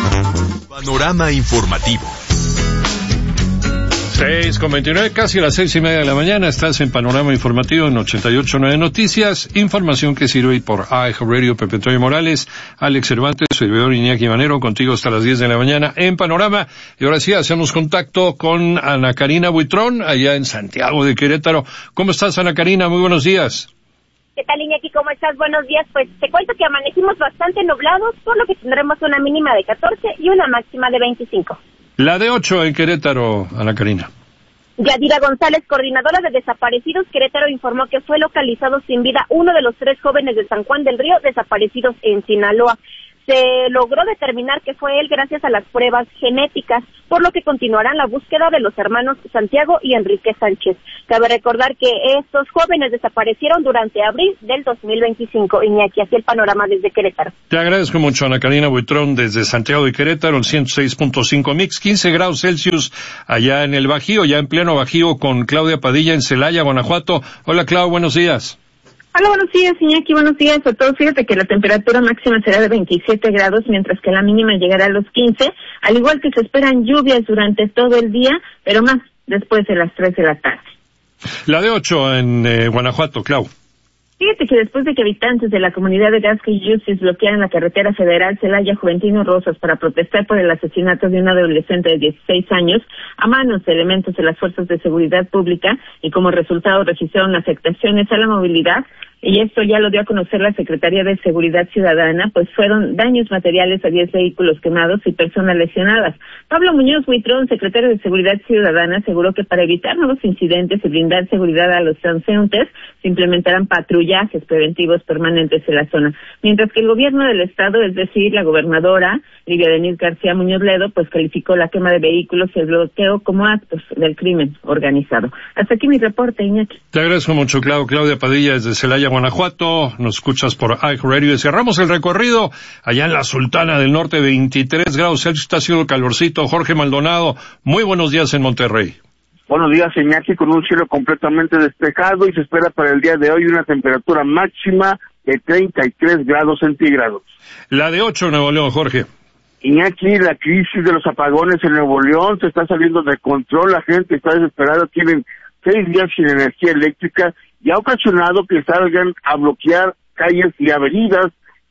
Panorama informativo. 6:29, casi a las 6:30 de la mañana, estás en Panorama Informativo en 88.9 Noticias, información que sirve por iHeartRadio, Pepe Antonio Morales, Alex Cervantes, servidor Iñaki Manero, contigo hasta las 10 de la mañana en Panorama. Y ahora sí, hacemos contacto con Ana Karina Buitrón, allá en Santiago de Querétaro. ¿Cómo estás, Ana Karina? Muy buenos días. ¿Qué tal, Iñaki? ¿Cómo estás? Buenos días. Pues te cuento que amanecimos bastante nublados, por lo que tendremos una mínima de 14 y una máxima de 25. La de 8 en Querétaro, Ana Karina. Yadira González, coordinadora de desaparecidos Querétaro, informó que fue localizado sin vida uno de los 3 jóvenes de San Juan del Río desaparecidos en Sinaloa. Se logró determinar que fue él gracias a las pruebas genéticas, por lo que continuarán la búsqueda de los hermanos Santiago y Enrique Sánchez. Cabe recordar que estos jóvenes desaparecieron durante abril del 2025. Iñaki, así el panorama desde Querétaro. Te agradezco mucho, Ana Karina Buitrón, desde Santiago de Querétaro, el 106.5 mix, 15 grados Celsius allá en el Bajío, ya en pleno Bajío, con Claudia Padilla en Celaya, Guanajuato. Hola, Clau, buenos días. Hola, buenos días, Iñaki, buenos días a todos. Fíjate que la temperatura máxima será de 27 grados, mientras que la mínima llegará a los 15, al igual que se esperan lluvias durante todo el día, pero más después de las 3 de la tarde. La de 8 en Guanajuato, Clau. Fíjate que después de que habitantes de la comunidad de Gasco y Yusis bloquearan la carretera federal Celaya Juventino Rosas para protestar por el asesinato de un adolescente de 16 años a manos de elementos de las fuerzas de seguridad pública y como resultado registraron afectaciones a la movilidad, y esto ya lo dio a conocer la Secretaría de Seguridad Ciudadana, pues fueron daños materiales a 10 vehículos quemados y personas lesionadas. Pablo Muñoz Buitrón, secretario de Seguridad Ciudadana, aseguró que para evitar nuevos incidentes y brindar seguridad a los transeúntes, se implementarán patrullajes preventivos permanentes en la zona. Mientras que el gobierno del estado, es decir, la gobernadora Livia Denise García Muñoz Ledo, pues calificó la quema de vehículos y el bloqueo como actos del crimen organizado. Hasta aquí mi reporte, Iñaki. Te agradezco mucho, Claudia Padilla, desde Celaya, Guanajuato. Nos escuchas por iHeartRadio y cerramos el recorrido allá en la Sultana del Norte, 23 grados Celsius, está haciendo calorcito. Jorge Maldonado, muy buenos días en Monterrey. Buenos días, Iñaki, con un cielo completamente despejado y se espera para el día de hoy una temperatura máxima de 33 grados centígrados. La de 8 en Nuevo León, Jorge. Iñaki, la crisis de los apagones en Nuevo León se está saliendo de control, la gente está desesperada, tienen 6 días sin energía eléctrica y ha ocasionado que salgan a bloquear calles y avenidas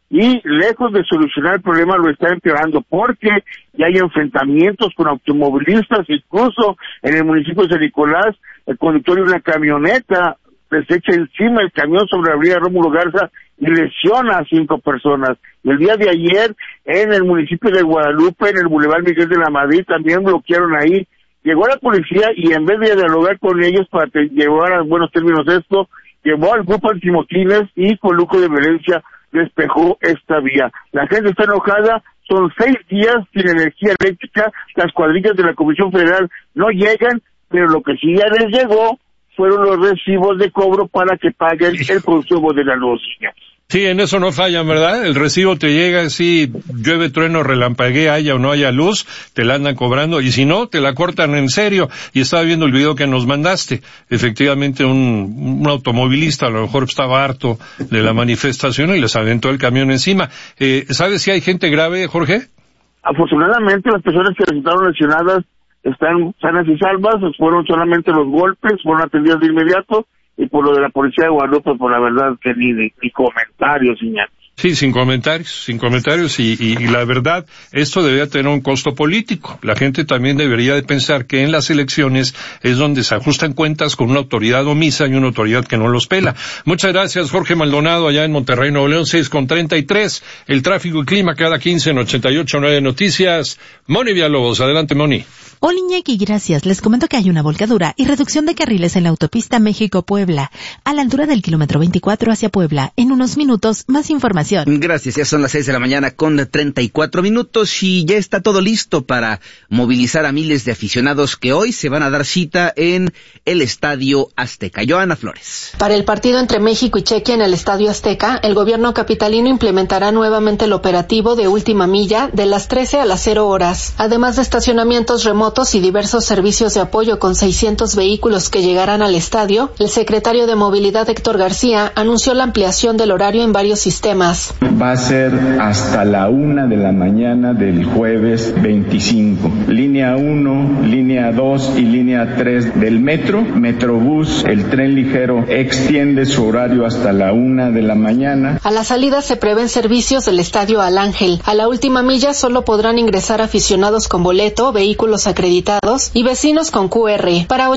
y lejos de solucionar el problema lo está empeorando porque ya hay enfrentamientos con automovilistas, incluso en el municipio de San Nicolás, el conductor de una camioneta les echa encima el camión sobre la avenida Rómulo Garza y lesiona a 5 personas. Y el día de ayer, en el municipio de Guadalupe, en el Boulevard Miguel de la Madrid, también bloquearon ahí. Llegó la policía y en vez de dialogar con ellos para llevar a buenos términos esto, llevó al grupo antimotines y con lucro de violencia despejó esta vía. La gente está enojada, son 6 días sin energía eléctrica, las cuadrillas de la Comisión Federal no llegan, pero lo que sí ya les llegó fueron los recibos de cobro para que paguen el consumo de la luz. Sí, en eso no fallan, ¿verdad? El recibo te llega, si llueve, trueno, relampaguea, haya o no haya luz, te la andan cobrando, y si no, te la cortan en serio. Y estaba viendo el video que nos mandaste. Efectivamente, un automovilista a lo mejor estaba harto de la manifestación y les aventó el camión encima. ¿Sabes si hay gente grave, Jorge? Afortunadamente, las personas que resultaron lesionadas están sanas y salvas, fueron solamente los golpes, fueron atendidas de inmediato, y por lo de la policía de Guadalupe, por la verdad que ni comentarios, señor. Sí, sin comentarios y la verdad, esto debería tener un costo político. La gente también debería de pensar que en las elecciones es donde se ajustan cuentas con una autoridad omisa y una autoridad que no los pela. Muchas gracias, Jorge Maldonado, allá en Monterrey, Nuevo León, 6:33. El tráfico y clima cada 15 en 88.9 Noticias. Moni Villalobos, adelante, Moni. Hola, Iñaki, gracias. Les comento que hay una volcadura y reducción de carriles en la autopista México-Puebla, a la altura del kilómetro 24 hacia Puebla. En unos minutos, más información. Gracias, ya son las 6 de la mañana con 34 minutos y ya está todo listo para movilizar a miles de aficionados que hoy se van a dar cita en el Estadio Azteca. Joana Flores. Para el partido entre México y Chequia en el Estadio Azteca, el gobierno capitalino implementará nuevamente el operativo de última milla de las 13 a las 0 horas, además de estacionamientos remotos motos y diversos servicios de apoyo con 600 vehículos que llegarán al estadio, el secretario de Movilidad Héctor García anunció la ampliación del horario en varios sistemas. Va a ser hasta la 1 de la mañana del jueves 25. Línea 1, línea 2 y línea 3 del metro. Metrobús, el tren ligero, extiende su horario hasta la 1 de la mañana. A la salida se prevén servicios del estadio al Ángel. A la última milla solo podrán ingresar aficionados con boleto, vehículos acreditados y vecinos con QR. Para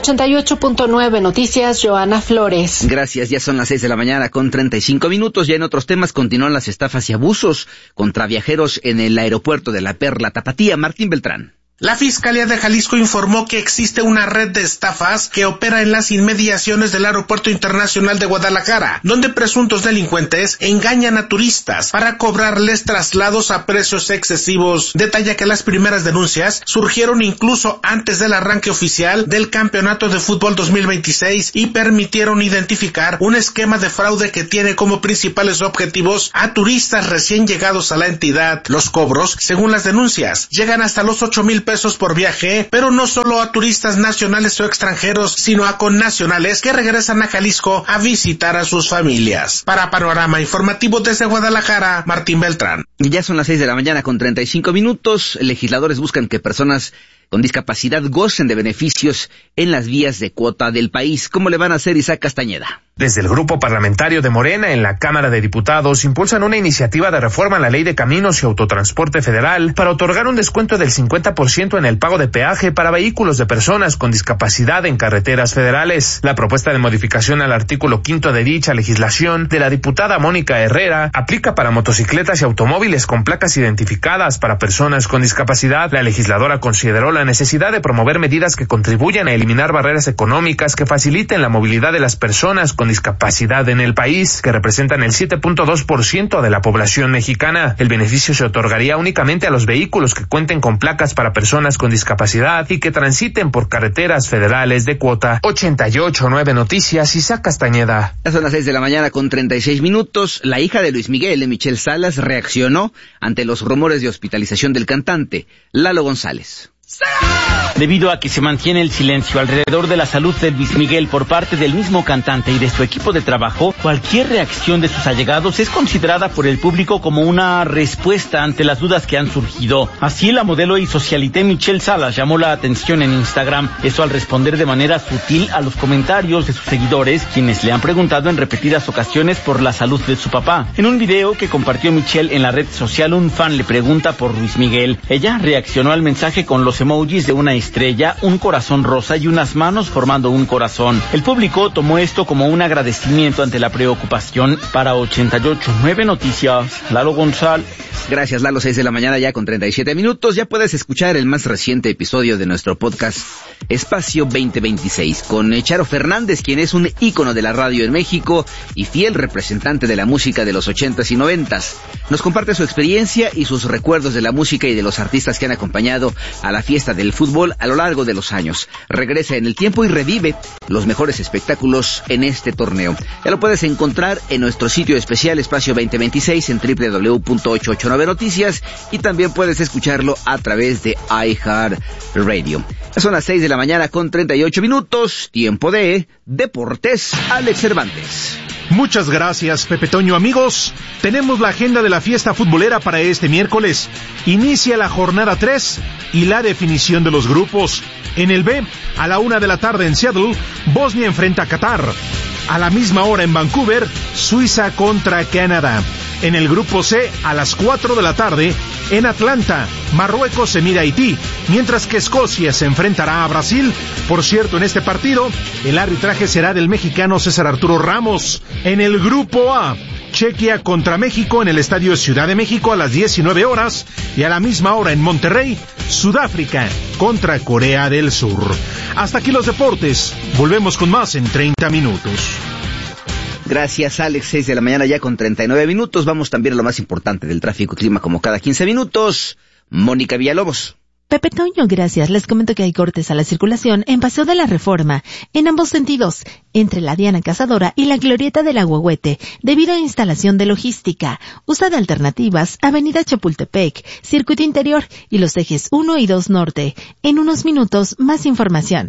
88.9 Noticias, Joana Flores. Gracias, ya son las 6 de la mañana con 35 minutos. Ya en otros temas continúan las estafas y abusos contra viajeros en el aeropuerto de La Perla Tapatía. Martín Beltrán. La Fiscalía de Jalisco informó que existe una red de estafas que opera en las inmediaciones del Aeropuerto Internacional de Guadalajara, donde presuntos delincuentes engañan a turistas para cobrarles traslados a precios excesivos. Detalla que las primeras denuncias surgieron incluso antes del arranque oficial del Campeonato de Fútbol 2026 y permitieron identificar un esquema de fraude que tiene como principales objetivos a turistas recién llegados a la entidad. Los cobros, según las denuncias, llegan hasta los 8,000 pesos por viaje, pero no solo a turistas nacionales o extranjeros, sino a connacionales que regresan a Jalisco a visitar a sus familias. Para Panorama Informativo desde Guadalajara, Martín Beltrán. Ya son las 6 de la mañana con 35 minutos. Legisladores buscan que personas con discapacidad gocen de beneficios en las vías de cuota del país. ¿Cómo le van a hacer, Isaac Castañeda? Desde el grupo parlamentario de Morena en la Cámara de Diputados impulsan una iniciativa de reforma a la Ley de Caminos y Autotransporte Federal para otorgar un descuento del 50% en el pago de peaje para vehículos de personas con discapacidad en carreteras federales. La propuesta de modificación al artículo 5 de dicha legislación de la diputada Mónica Herrera aplica para motocicletas y automóviles con placas identificadas para personas con discapacidad. La legisladora consideró la necesidad de promover medidas que contribuyan a eliminar barreras económicas que faciliten la movilidad de las personas con discapacidad en el país, que representan el 7.2% de la población mexicana. El beneficio se otorgaría únicamente a los vehículos que cuenten con placas para personas con discapacidad y que transiten por carreteras federales de cuota. 88.9 Noticias, Isaac Castañeda. Ya son las 6 de la mañana con 36 minutos. La hija de Luis Miguel, Michelle Salas, reaccionó ante los rumores de hospitalización del cantante, Lalo González. Debido a que se mantiene el silencio alrededor de la salud de Luis Miguel por parte del mismo cantante y de su equipo de trabajo, cualquier reacción de sus allegados es considerada por el público como una respuesta ante las dudas que han surgido. Así, la modelo y socialité Michelle Salas llamó la atención en Instagram, eso al responder de manera sutil a los comentarios de sus seguidores, quienes le han preguntado en repetidas ocasiones por la salud de su papá. En un video que compartió Michelle en la red social, un fan le pregunta por Luis Miguel. Ella reaccionó al mensaje con los emojis de una estrella, un corazón rosa y unas manos formando un corazón. El público tomó esto como un agradecimiento ante la preocupación. Para 88.9 Noticias, Lalo González. Gracias, Lalo. 6 de la mañana ya con 37 minutos. Ya puedes escuchar el más reciente episodio de nuestro podcast Espacio 2026 con Charo Fernández, quien es un ícono de la radio en México y fiel representante de la música de los 80s y 90s. Nos comparte su experiencia y sus recuerdos de la música y de los artistas que han acompañado a la fiesta del fútbol a lo largo de los años. Regresa en el tiempo y revive los mejores espectáculos en este torneo. Ya lo puedes encontrar en nuestro sitio especial Espacio 2026 en www.889noticias y también puedes escucharlo a través de iHeartRadio. Son las 6 de la mañana con 38 minutos, tiempo de Deportes. Alex Cervantes. Muchas gracias, Pepe Toño. Amigos, tenemos la agenda de la fiesta futbolera para este miércoles. Inicia la jornada 3 y la definición de los grupos. En el B, a la 1 de la tarde en Seattle, Bosnia enfrenta a Qatar. A la misma hora en Vancouver, Suiza contra Canadá. En el grupo C, a las 4 de la tarde, en Atlanta, Marruecos se mide a Haití, mientras que Escocia se enfrentará a Brasil. Por cierto, en este partido, el arbitraje será del mexicano César Arturo Ramos. En el grupo A, Chequia contra México en el Estadio Ciudad de México a las 19 horas y a la misma hora en Monterrey, Sudáfrica contra Corea del Sur. Hasta aquí los deportes. Volvemos con más en 30 minutos. Gracias, Alex. 6 de la mañana ya con 39 minutos. Vamos también a lo más importante del tráfico y clima como cada 15 minutos. Mónica Villalobos. Pepe Toño, gracias. Les comento que hay cortes a la circulación en Paseo de la Reforma, en ambos sentidos, entre la Diana Cazadora y la Glorieta del Ahuehuete, debido a instalación de logística. Usa de alternativas Avenida Chapultepec, Circuito Interior y los ejes 1 y 2 Norte. En unos minutos, más información.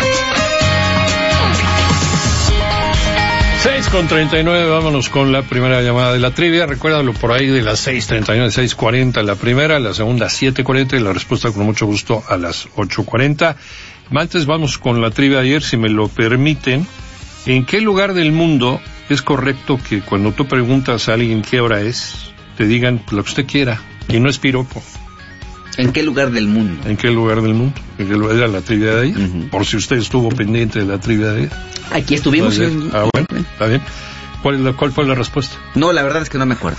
6:39, vámonos con la primera llamada de la trivia. Recuérdalo por ahí de las 6:39, 6:40 la primera, la segunda 7:40 y la respuesta con mucho gusto a las 8:40. Antes vamos con la trivia de ayer, si me lo permiten. ¿En qué lugar del mundo es correcto que cuando tú preguntas a alguien qué hora es, te digan lo que usted quiera y no es piropo? ¿En qué lugar del mundo? ¿En qué lugar del mundo? ¿En qué lugar era la trivia de ayer? Por si usted estuvo pendiente de la trivia de ayer. Aquí estuvimos. Ah, bueno, está bien. ¿Cuál fue la respuesta? No, la verdad es que no me acuerdo.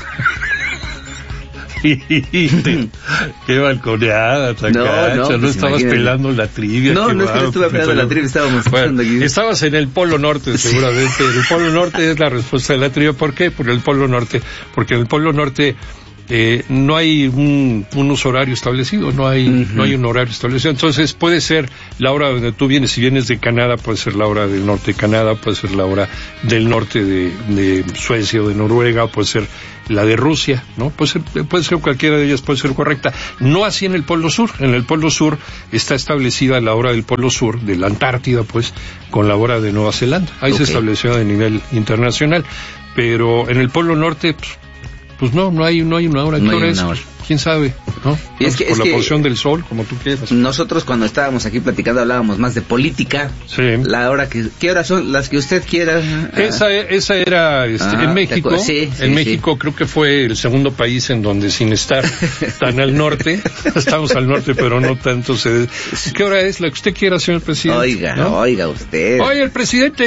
Qué balconeada, Tacacha. No estabas imagínate. pelando la trivia. No es que no estuve pelando la trivia, estábamos escuchando aquí. Estabas en el Polo Norte, seguramente. El Polo Norte es la respuesta de la trivia. ¿Por qué? Por el Polo Norte. Porque en el Polo Norte no hay un horario establecido, no hay un horario establecido. Entonces puede ser la hora donde tú vienes, si vienes de Canadá, puede ser la hora del norte de Canadá, puede ser la hora del norte de Suecia o de Noruega, puede ser la de Rusia, ¿no? Puede ser cualquiera de ellas, puede ser correcta. No así en el Polo Sur. En el Polo Sur está establecida la hora del Polo Sur, de la Antártida, pues, con la hora de Nueva Zelanda. Ahí se estableció a nivel internacional. Pero en el Polo Norte, pues no hay una hora. ¿Qué hora es? ¿Quién sabe? ¿No? Y es que, por la posición del sol, como tú quieras. Nosotros cuando estábamos aquí platicando hablábamos más de política. Sí. La hora ¿qué horas son? Las que usted quiera. Esa era en México. En México creo que fue el segundo país en donde, sin estar tan al norte, estamos al norte pero no tanto. ¿Qué hora es? La que usted quiera, señor presidente. Oiga usted. Oye, el presidente